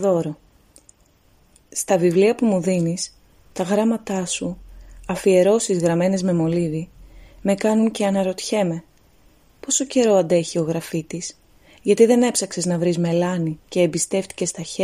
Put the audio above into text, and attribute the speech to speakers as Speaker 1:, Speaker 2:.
Speaker 1: δώρο. Στα βιβλία που μου δίνεις, τα γράμματά σου, αφιερώσεις γραμμένες με μολύβι, με κάνουν και αναρωτιέμαι. Πόσο καιρό αντέχει ο γραφίτης, γιατί δεν έψαξες να βρεις μελάνι και εμπιστεύτηκες τα χέρια